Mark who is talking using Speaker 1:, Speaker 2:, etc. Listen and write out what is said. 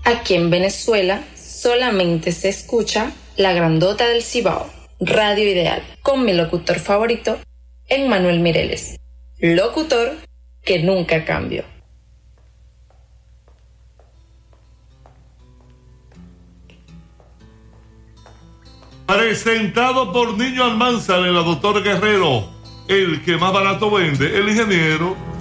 Speaker 1: Aquí en Venezuela solamente se escucha La Grandota del Cibao, Radio Ideal, con mi locutor favorito, Emmanuel Mireles, locutor que nunca cambió.
Speaker 2: Presentado por Niño Almanzar, el doctor Guerrero, el que más barato vende, el ingeniero